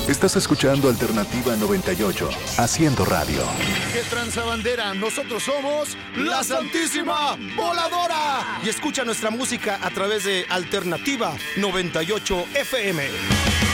Estás escuchando Alternativa 98, haciendo radio. ¿Qué tranza bandera? Nosotros somos la Santísima Voladora. Y escucha nuestra música a través de Alternativa 98 FM.